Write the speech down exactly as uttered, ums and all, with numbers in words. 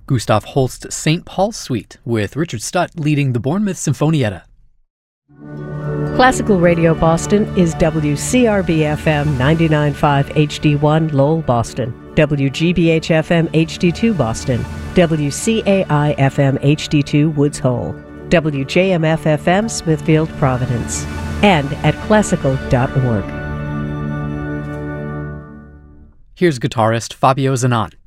Gustav Holst's Saint Paul's Suite, with Richard Stutt leading the Bournemouth Sinfonietta. Classical Radio Boston is W C R B F M ninety-nine point five H D one Lowell, Boston, W G B H F M H D two Boston, W C A I F M H D two Woods Hole, W J M F F M Smithfield, Providence, and at classical dot org. Here's guitarist Fabio Zanat.